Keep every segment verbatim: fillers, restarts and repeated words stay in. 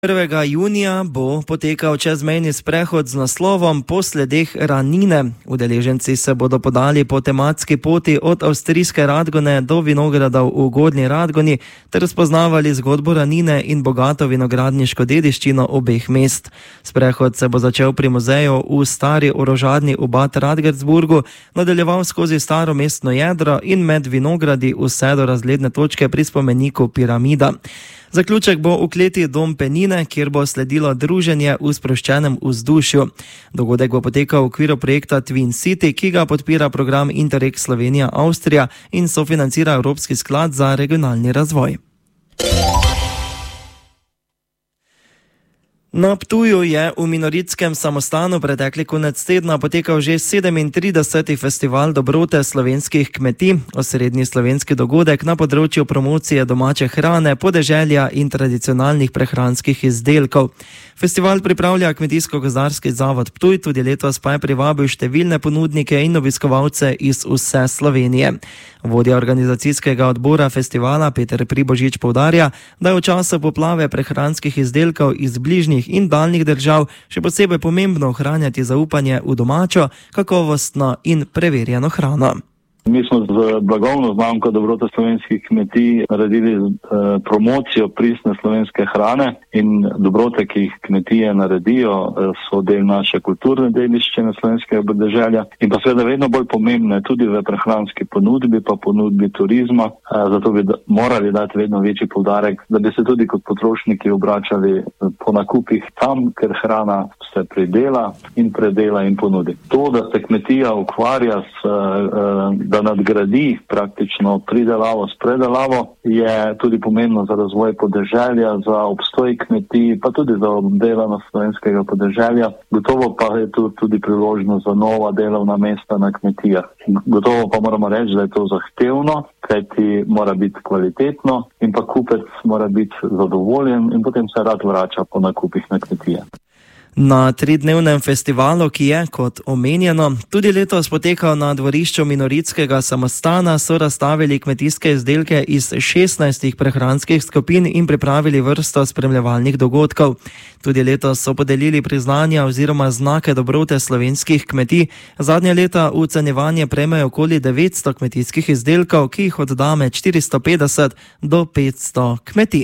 prvega junija bo potekal čezmejni sprehod z naslovom Po sledeh Ranine. Udeleženci se bodo podali po tematski poti od avstrijske Radgone do vinogradov v Gornji Radgoni ter spoznavali zgodbo Ranine in bogato vinogradniško dediščino obeh mest. Sprehod se bo začel pri muzeju v stari orožarni v Bad Radgertsburgu, nadaljeval skozi staro mestno jedro in med vinogradi vse do razgledne točke pri spomeniku Piramida. Zaključek bo v kleti Dom Penine, kjer bo sledilo druženje v sproščenem vzdušju. Dogodek bo potekal v okviru projekta Twin City, ki ga podpira program Interreg Slovenija-Avstrija in sofinancira Evropski sklad za regionalni razvoj. Na Ptuju je v Minoritskem samostanu pretekli konec tedna potekal že sedemintrideseti festival dobrote slovenskih kmetij, osrednji slovenski dogodek na področju promocije domače hrane, podeželja in tradicionalnih prehranskih izdelkov. Festival pripravlja Kmetijsko-gozdarski zavod Ptuj, tudi letos pa je privabil številne ponudnike in obiskovalce iz vse Slovenije. Vodja organizacijskega odbora festivala Peter Pribožič poudarja, da je v času poplave prehranskih izdelkov iz bližnjih in daljnih držav še posebej pomembno ohranjati zaupanje v domačo, kakovostno in preverjeno hrano. Mi smo z blagovno znamko dobrote slovenskih kmetij naredili eh, promocijo pristne slovenske hrane in dobrote, ki jih kmetije naredijo, eh, so del naše kulturne dediščine slovenskega podeželja in pa seveda vedno bolj pomembne tudi v prehranski ponudbi, pa ponudbi turizma. Eh, zato bi da, morali dati vedno večji poudarek, da bi se tudi kot potrošniki obračali po nakupih tam, ker hrana se pridela in predela in ponudi. To, da se kmetija ukvarja s eh, da nadgradi praktično pridelavo s predelavo, je tudi pomembno za razvoj podeželja, za obstoj kmetij, pa tudi za obdelanost slovenskega podeželja. Gotovo pa je tu tudi priložnost za nova delovna mesta na kmetijah. Gotovo pa moramo reči, da je to zahtevno, kajti mora biti kvalitetno in pa kupec mora biti zadovoljen in potem se rad vrača po nakupih na kmetije. Na tridnevnem festivalu, ki je, kot omenjeno, tudi letos potekal na dvorišču Minoritskega samostana, so razstavili kmetijske izdelke iz šestnajstih prehranskih skupin in pripravili vrsto spremljevalnih dogodkov. Tudi letos so podelili priznanja oziroma znake dobrote slovenskih kmetij. Zadnja leta v ocenjevanje prejmejo okoli devetsto kmetijskih izdelkov, ki jih odda med štiristo petdeset do petsto kmetij.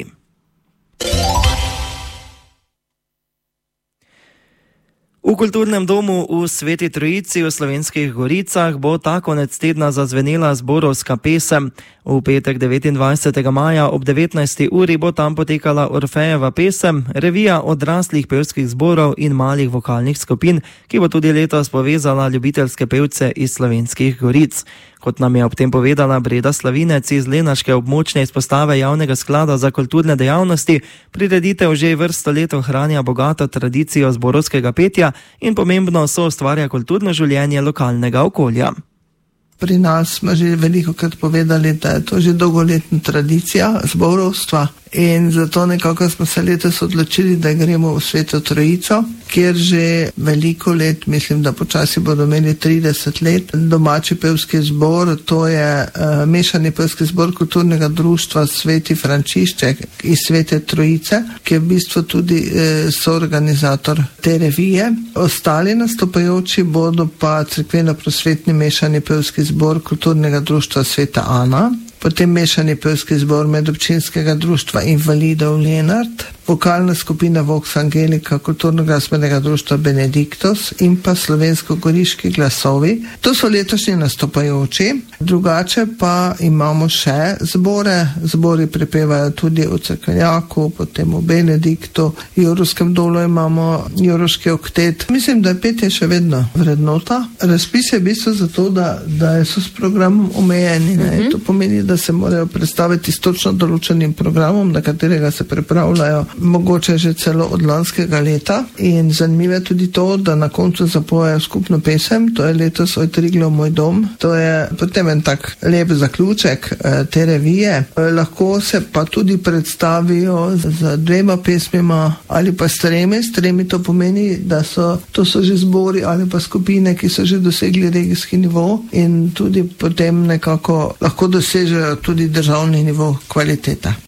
V kulturnem domu v Sveti Trojici v Slovenskih Goricah bo ta konec tedna zazvenela zborovska pesem. V petek devetindvajsetega maja ob devetnajsti uri bo tam potekala Orfejeva pesem, revija odraslih pevskih zborov in malih vokalnih skupin, ki bo tudi letos povezala ljubiteljske pevce iz Slovenskih Goric. Kot nam je ob tem povedala Breda Slavinec iz Lenaške območne izpostave Javnega sklada za kulturne dejavnosti, prireditev že vrsto let ohranja bogato tradicijo zborovskega petja in pomembno soustvarja kulturno življenje lokalnega okolja. Pri nas smo že veliko krat povedali, da je to že dolgoletna tradicija zborovstva in zato nekako smo se letos odločili, da gremo v Sveto Trojico, kjer že veliko let, mislim, da počasi bodo imeli trideset let, domači pevski zbor, to je uh, mešani pevski zbor kulturnega društva Sveti Frančišček iz Svete Trojice, ki je v bistvu tudi uh, soorganizator te revije. Ostali nastopajoči bodo pa cerkveno-prosvetni mešani pevski zbor kulturnega društva Sveta Ana, potem mešani pevski zbor medobčinskega društva Invalidov Lenart, vokalna skupina Vox Angelika kulturno-glasbenega društva Benediktos in pa slovensko-goriški glasovi. To so letošnji nastopajoči. Drugače pa imamo še zbore. Zbori prepevajo tudi v Cerkvenjaku, potem v Benediktu, v Jurovskem dolu imamo Jurovski oktet. Mislim, da je petje še vedno vrednota. Razpis je v bistvu zato, da, da so s programom omejeni. Ne? To pomeni, da se morajo predstaviti s točno določenim programom, na katerega se pripravljajo mogoče že celo od lanskega leta. In zanimivo je tudi to, da na koncu zapojejo skupno pesem, to je letos Oj Triglav moj dom. To je potem en tak lep zaključek eh, te revije. Eh, lahko se pa tudi predstavijo z, z dvema pesmima ali pa s tremi. S tremi to pomeni, da so, to so že zbori ali pa skupine, ki so že dosegli regijski nivo in tudi potem nekako lahko dosežejo tudi državni nivo kvaliteta.